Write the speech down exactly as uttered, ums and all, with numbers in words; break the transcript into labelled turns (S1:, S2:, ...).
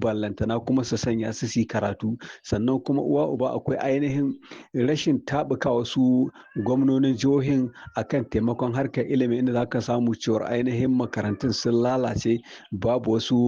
S1: ballantana kuma su sanya su su yi karatu. Sannan kuma uwa uba akwai ainihin rashin taɓukawa su gwamnonin jihohin akan taimakon harkar ilimi inda za ka samu cewar ainihin makarantun sun lalace babu wasu